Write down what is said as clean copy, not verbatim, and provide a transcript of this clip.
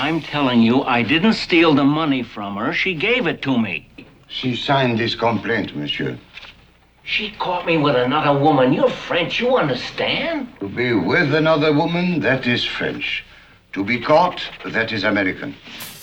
I'm telling you, I didn't steal the money from her. She gave it to me. She signed this complaint, monsieur. She caught me with another woman. You're French, you understand? To be with another woman, that is French. To be caught, that is American.